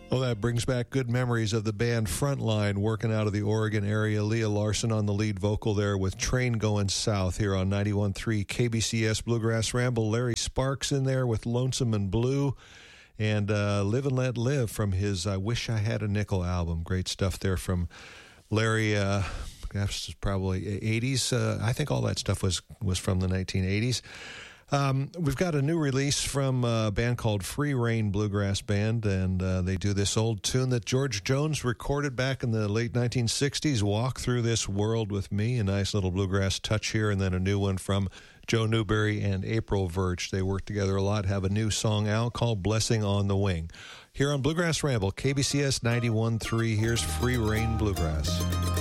Well, that brings back good memories of the band Frontline working out of the Oregon area. Leah Larson on the lead vocal there with Train Going South here on 91.3 KBCS Bluegrass Ramble. Larry Sparks in there with Lonesome and Blue. And Live and Let Live from his I Wish I Had a Nickel album. Great stuff there from Larry. That's probably 80s. I think all that stuff was from the 1980s. We've got a new release from a band called Free Reign Bluegrass Band, and they do this old tune that George Jones recorded back in the late 1960s, Walk Through This World With Me, a nice little bluegrass touch here, and then a new one from Joe Newberry and April Verge. They work together a lot, have a new song out called Blessing on the Wing. Here on Bluegrass Ramble, KBCS 91.3, here's Free Reign Bluegrass.